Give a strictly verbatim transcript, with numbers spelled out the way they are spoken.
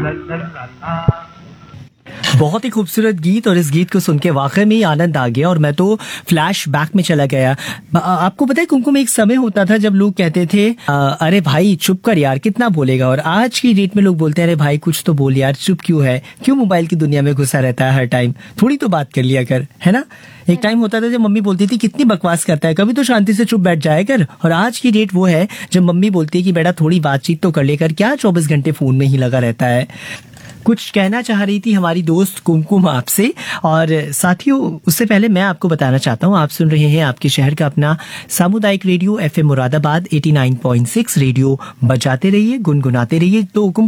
बहुत ही खूबसूरत गीत, और इस गीत को सुन के वाकई में ही आनंद आ गया और मैं तो फ्लैश बैक में चला गया। आ- आपको पता है कुमकुम, एक समय होता था जब लोग कहते थे आ, अरे भाई चुप कर यार, कितना बोलेगा, और आज की डेट में लोग बोलते हैं अरे भाई कुछ तो बोल यार, चुप क्यों है, क्यों मोबाइल की दुनिया में घुसा रहता है हर टाइम, थोड़ी तो बात कर लिया कर, है ना। एक टाइम होता था जब मम्मी बोलती थी कितनी बकवास करता है, कभी तो शांति से चुप बैठ जाया कर, और आज की डेट वो है जब मम्मी बोलती है कि बेटा थोड़ी बातचीत तो कर लेकर, क्या चौबीस घंटे फोन में ही लगा रहता है। कुछ कहना चाह रही थी हमारी दोस्त कुमकुम आपसे, और साथियों उससे पहले मैं आपको बताना चाहता हूँ, आप सुन रहे हैं आपके शहर का अपना सामुदायिक रेडियो एफएम मुरादाबाद नवासी पॉइंट छह। रेडियो बजाते रहिए, गुनगुनाते रहिए। तो